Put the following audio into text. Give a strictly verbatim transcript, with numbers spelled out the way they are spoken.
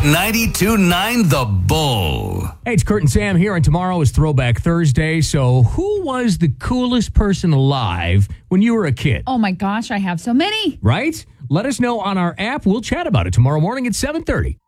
ninety-two point nine The Bull. Hey, it's Kurt and Sam here, and tomorrow is Throwback Thursday. So who was the coolest person alive when you were a kid? Oh, my gosh, I have so many. Right? Let us know on our app. We'll chat about it tomorrow morning at seven thirty.